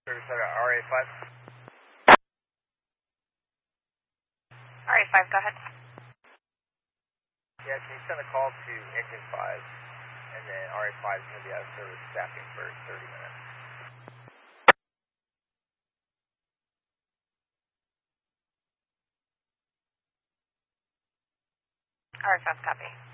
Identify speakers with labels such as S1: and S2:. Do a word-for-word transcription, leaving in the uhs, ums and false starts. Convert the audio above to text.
S1: Service out of R A five.
S2: R A five, go ahead.
S1: Yeah, can you send a call to engine five, and then R A five is going to be out of service staffing for thirty minutes.
S2: R A five, copy.